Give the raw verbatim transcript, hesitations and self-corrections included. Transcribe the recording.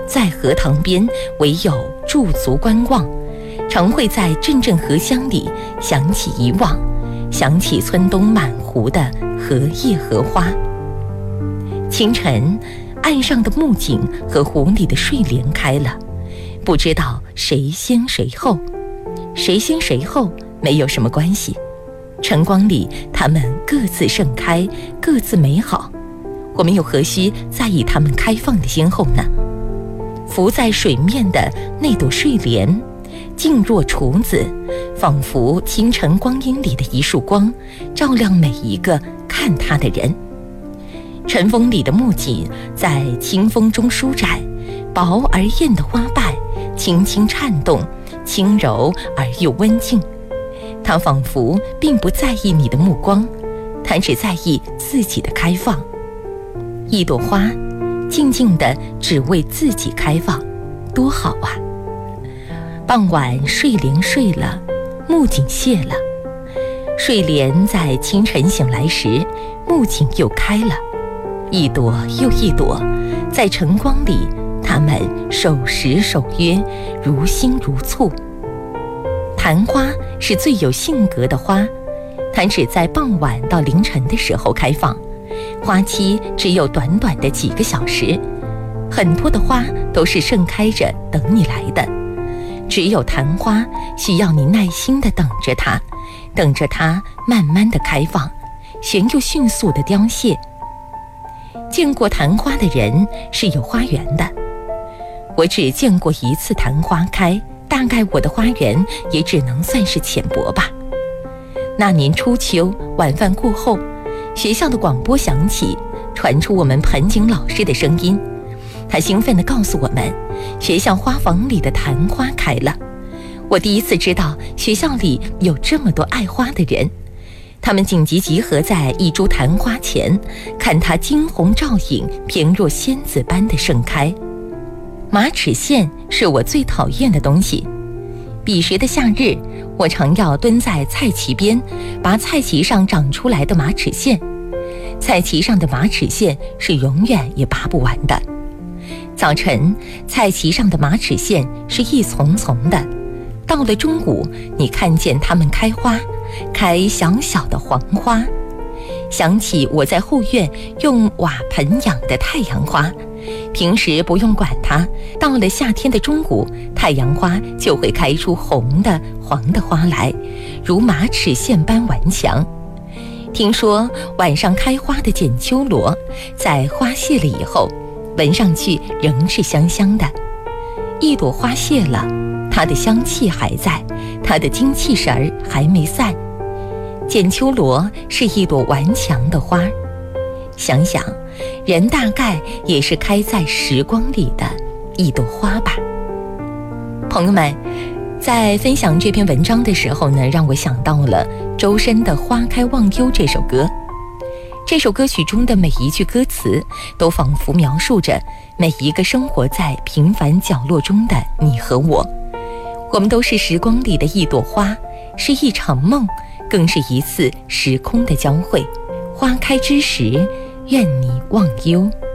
在荷塘边唯有驻足观望，常会在阵阵荷香里想起以往，想起村东满湖的荷叶荷花。清晨，岸上的木槿和湖里的睡莲开了，不知道谁先谁后，谁先谁后没有什么关系，晨光里它们各自盛开，各自美好，我们又何须在意它们开放的先后呢？浮在水面的那朵睡莲，静若处子，仿佛清晨光阴里的一束光，照亮每一个看它的人。晨风里的木槿在清风中舒展，薄而艳的花瓣轻轻颤动，轻柔而又温静。它仿佛并不在意你的目光，它只在意自己的开放。一朵花静静地只为自己开放，多好啊！傍晚睡莲睡了，木槿谢了，睡莲在清晨醒来时，木槿又开了，一朵又一朵，在晨光里，它们守时守约，如星如簇。昙花是最有性格的花，它只在傍晚到凌晨的时候开放，花期只有短短的几个小时，很多的花都是盛开着等你来的，只有昙花需要你耐心地等着它，等着它慢慢地开放，旋又迅速地凋谢。见过昙花的人是有花园的，我只见过一次昙花开，大概我的花园也只能算是浅薄吧。那年初秋晚饭过后，学校的广播响起，传出我们盆景老师的声音。他兴奋地告诉我们，学校花房里的昙花开了。我第一次知道学校里有这么多爱花的人，他们紧急集合在一株昙花前，看它惊鸿照影，翩若仙子般的盛开。马齿苋是我最讨厌的东西。彼时的夏日，我常要蹲在菜畦边，拔菜畦上长出来的马齿苋。菜畦上的马齿苋是永远也拔不完的。早晨，菜畦上的马齿苋是一丛丛的，到了中午，你看见它们开花，开小小的黄花。想起我在后院用瓦盆养的太阳花，平时不用管它，到了夏天的中午，太阳花就会开出红的、黄的花来，如马齿苋般顽强。听说晚上开花的剪秋罗，在花谢了以后，闻上去仍是香香的。一朵花谢了，它的香气还在，它的精气神儿还没散。剪秋罗是一朵顽强的花，想想，人大概也是开在时光里的一朵花吧。朋友们，在分享这篇文章的时候呢，让我想到了周深的《花开忘忧》这首歌。这首歌曲中的每一句歌词，都仿佛描述着每一个生活在平凡角落中的你和我。我们都是时光里的一朵花，是一场梦，更是一次时空的交汇。花开之时，愿你忘忧。